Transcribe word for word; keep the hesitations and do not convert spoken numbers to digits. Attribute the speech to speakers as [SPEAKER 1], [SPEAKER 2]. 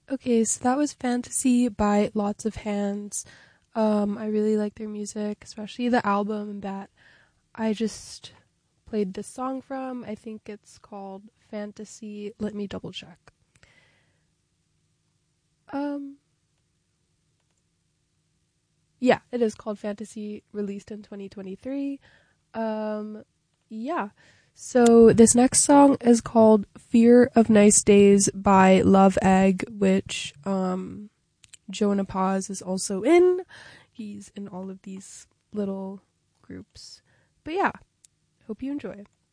[SPEAKER 1] Okay, so that was Fantasy by Lots of Hands. Um, I really like their music, especially the album that I just played this song from. I think it's called Fantasy. Let me double check. Um, yeah, it is called Fantasy, released in twenty twenty-three. Um, yeah. So this next song is called Fear of Nice Days by Love Egg, which um Jonah Paz is also in. He's in all of these little groups. But yeah, hope you enjoy.